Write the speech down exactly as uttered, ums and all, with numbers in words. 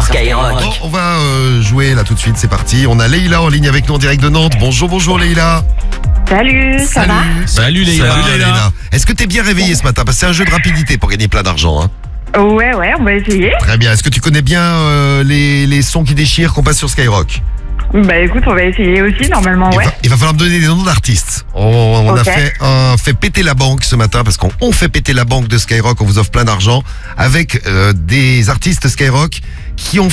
Skyrock. Bon, on va euh, jouer là tout de suite, c'est parti. On a Leïla en ligne avec nous en direct de Nantes. Bonjour, bonjour Leïla. Salut, ça va? Salut Leïla. Salut Leïla. Est-ce que t'es bien réveillée ce matin? Parce que c'est un jeu de rapidité pour gagner plein d'argent. Hein. Ouais, ouais, on va essayer. Très bien. Est-ce que tu connais bien euh, les, les sons qui déchirent qu'on passe sur Skyrock? Bah écoute, on va essayer aussi, normalement, il, ouais. va, il va falloir me donner des noms d'artistes. On, on Ok. a fait, un, fait péter la banque ce matin parce qu'on on fait péter la banque de Skyrock. On vous offre plein d'argent avec euh, des artistes Skyrock qui ont